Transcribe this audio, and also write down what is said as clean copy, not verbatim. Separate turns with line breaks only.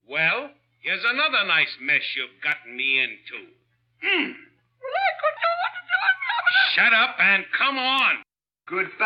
Well, here's another nice mess you've gotten me into.
Well, I could do what to do.
Shut up and come on.
Goodbye.